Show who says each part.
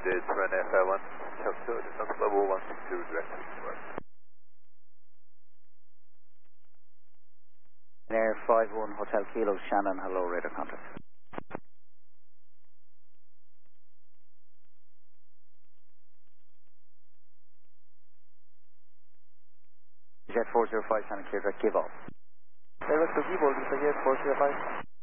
Speaker 1: the Toronto FR1, Chelsea, Knox level 162, direct east-west.
Speaker 2: Air 51 Hotel Kilo, Shannon, hello, radar contact. Jet 405, Shannon, clear direct, give off.
Speaker 3: Direct to give all, Jet 405.